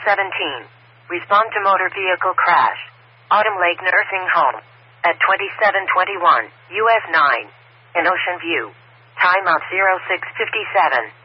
17. Respond to motor vehicle crash. Autumn Lake Nursing Home. At 2721 US 9. In Ocean View. Time of 0657.